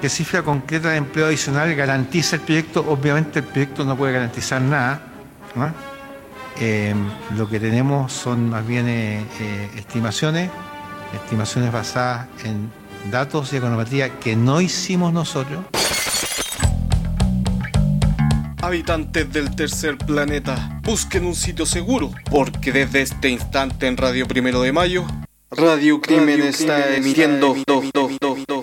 ¿Qué cifra concreta de empleo adicional garantiza el proyecto? Obviamente el proyecto no puede garantizar nada, ¿no? Lo que tenemos son más bien estimaciones basadas en datos y econometría que no hicimos nosotros. Habitantes del tercer planeta, busquen un sitio seguro, porque desde este instante en Radio 1 de Mayo, Radio Crimen está emitiendo